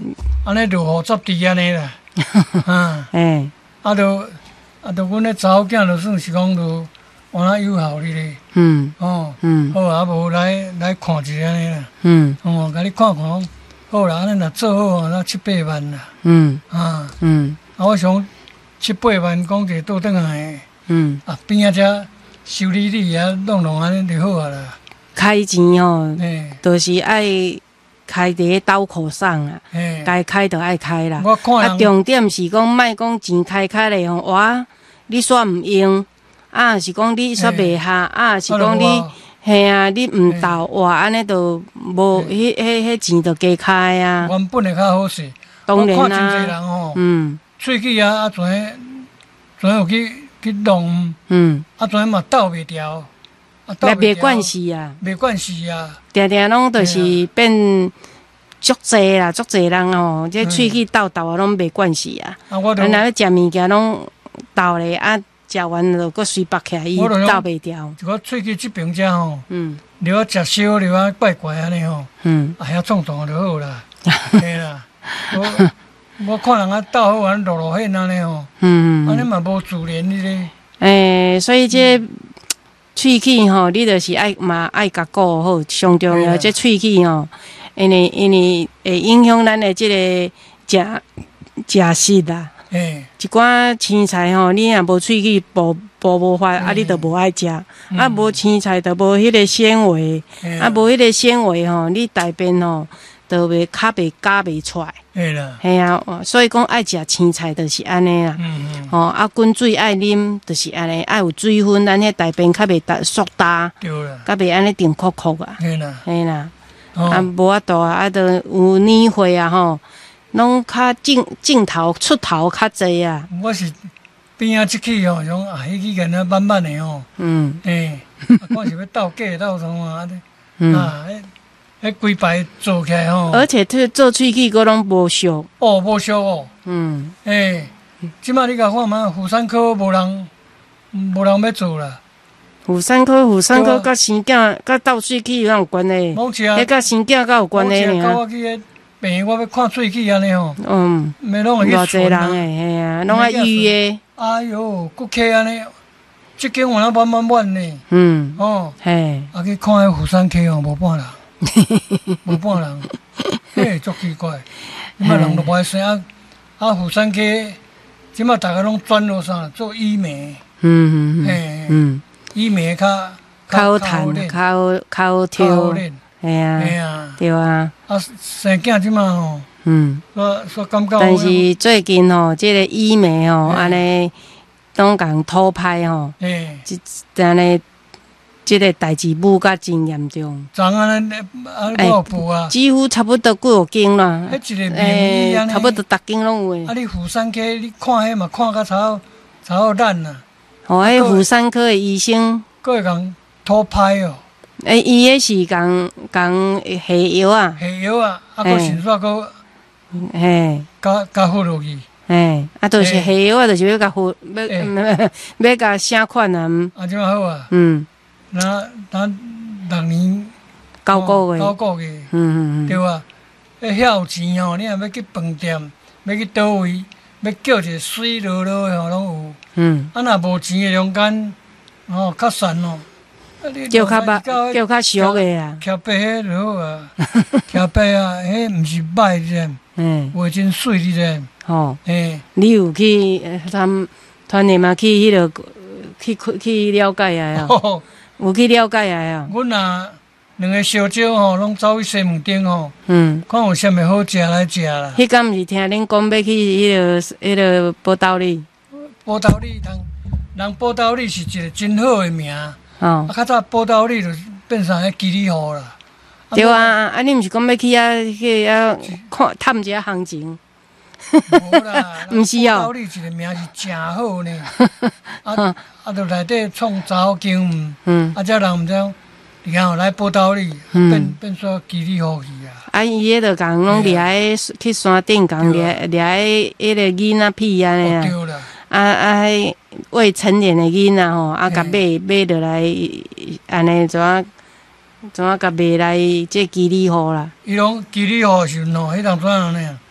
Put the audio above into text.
安尼就互zap地安尼啦。 哎， 就阮咧查某囝就算是讲就换哪有效哩咧。好啊，无来看一下安尼啦。甲你看看，好啦，安尼若做好吼，那7-8万啦。我想7-8万讲者倒转来。边仔遮修理你啊，弄安尼就好啊啦。 开钱吼，就是爱开伫刀口上啊，该开就爱开啦。重点是讲，莫讲钱开咧吼，哇，你煞毋用，是讲你煞袂合，是讲你嘿啊，你毋到哇，安尼就无迄钱就加开啊。 原本会较好势， 当然啦。 我看真侪人吼，喙齿啊，全有去弄，全嘛斗袂调。 也袂关系啊， 袂关系啊， 定拢就是变足济啦，足济人吼，这喙齿斗啊，拢袂关系啊。咱若要食物件拢斗咧，食完就搁随拔起来，伊斗袂调。 就我喙齿这边遮吼，你要食烧，你要怪怪安尼吼，遐创创就好啦，嘿啦。我看人啊斗好安落血安尼吼，安尼嘛无自然哩咧。 所以这。喙齿吼，你就是爱甲顾好，上重要。这喙齿吼，因为会影响咱的这个食食啦。一寡青菜吼，你若无喙齿保无法，你就无爱食。无青菜就无迄个纤维，无迄个纤维吼，你大便吼就袂较出来。嘿啊，所以讲爱食青菜就是安尼啦。滚水爱啉就是安尼，爱有水分，咱迄大便较袂缩大，较袂安尼定酷酷啊。嘿啦，无法度啊，就有年岁啊吼，拢较镜头出头较济啊。 我是边仔即起吼，种迄起个那慢慢的吼。看是要斗假斗什么啊？规排做起来吼， 而且做喙齿佫拢无俗。 无俗哦。即摆你甲看嘛，妇产科无人要做啦。妇产科甲生囝甲斗喙齿有关系？迄甲生囝甲有关系尔。我去迄病院，我要看喙齿安尼吼。偌济人诶，嘿啊，拢爱预约。 哎哟，骨科安尼，即间有那满呢。 嘿， 去看迄妇产科哦，无半人。无半人，足奇怪。即摆人都无爱生妇产科，即摆大家拢转落啥做医美。医美较好赚，较好抽。嘿啊，对啊。 生囝即摆吼，所感觉。 但是最近吼，即个医美吼，安尼拢共偷拍吼，安尼。这个代志舞甲真严重，几乎差不多几间啦。差不多逐间拢有诶。 你妇产科你看迄嘛，看甲差好烂啦。 迄妇产科诶医生， 佫会共偷拍哦。 伊迄是共下药啊。 下药啊，佫先煞佫加付落去。 就是下药啊，就是要甲付，要甲啥款啊？ 即摆好啊。那6年 9个月 ，9个月，对吧？遐有钱吼，你若要去饭店，要去倒位，要叫一个水落落的吼，拢有。若无钱的中间，较散哦。 叫较俗的啊。 徛白迄就好啊，徛白啊，迄毋是歹的，画真水的。 你有去团年嘛？去迄个去了解啊？有去了解啊？ 阮若2个小招吼，拢走去西门町吼，看有啥物好食来食啦。 迄敢毋是听恁讲要去迄个宝斗里？ 宝斗里人宝斗里是一个真好的名。较早宝斗里就变成迄基里湖啦。 对啊，你毋是讲要去看探一下行情？ 无啦， 毋是哦。 宝斗里一个名是真好呢。就内底创查某间，遮人毋知，然后来报道里，变说基里湖去啊。 伊迄个共拢掠去山顶，共掠迄个囡仔屁安尼啊。 对啦。 迄未成年的囡仔吼，甲买落来，安尼怎啊甲卖来这基里湖啦？ 伊拢基里湖是喏，迄当怎样呢？